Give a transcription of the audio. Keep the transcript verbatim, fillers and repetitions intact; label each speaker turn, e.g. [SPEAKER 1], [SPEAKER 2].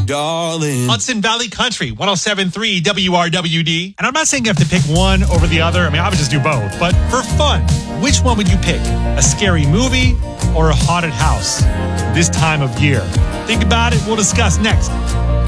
[SPEAKER 1] darling.
[SPEAKER 2] Hudson Valley Country, one oh seven point three W R W D. And I'm not saying you have to pick one over the other. I mean, I would just do both. But for fun, which one would you pick? A scary movie or a haunted house this time of year? Think about it. We'll discuss next